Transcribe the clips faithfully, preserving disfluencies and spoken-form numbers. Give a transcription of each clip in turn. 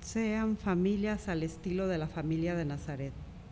Sean familias al estilo de la familia de Nazaret.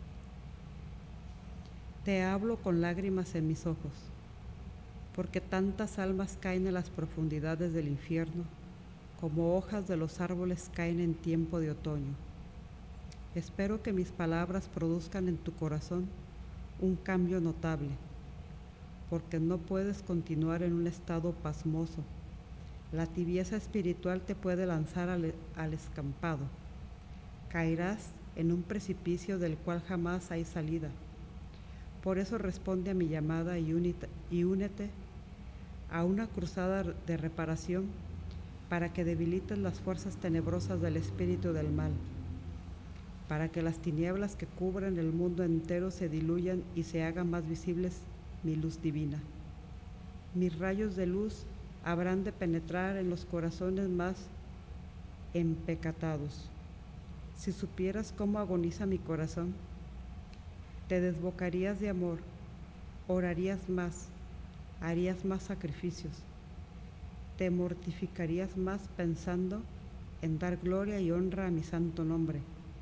Te hablo con lágrimas en mis ojos, porque tantas almas caen en las profundidades del infierno, como hojas de los árboles caen en tiempo de otoño. Espero que mis palabras produzcan en tu corazón un cambio notable, porque no puedes continuar en un estado pasmoso. La tibieza espiritual te puede lanzar al, al escampado. Caerás en un precipicio del cual jamás hay salida. Por eso responde a mi llamada y, unite, y únete a una cruzada de reparación para que debilites las fuerzas tenebrosas del espíritu del mal, para que las tinieblas que cubren el mundo entero se diluyan y se hagan más visibles mi luz divina. Mis rayos de luz habrán de penetrar en los corazones más empecatados. Si supieras cómo agoniza mi corazón, te desbocarías de amor, orarías más, harías más sacrificios, te mortificarías más pensando en dar gloria y honra a mi santo nombre.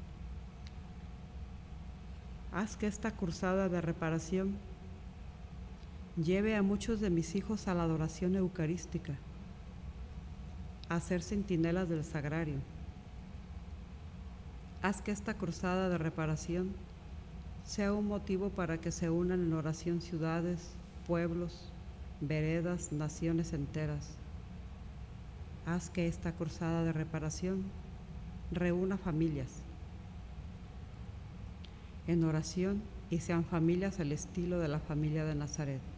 Haz que esta cruzada de reparación lleve a muchos de mis hijos a la adoración eucarística, a ser centinelas del sagrario. Haz que esta cruzada de reparación sea un motivo para que se unan en oración ciudades, pueblos, veredas, naciones enteras. Haz que esta cruzada de reparación reúna familias en oración y sean familias al estilo de la familia de Nazaret.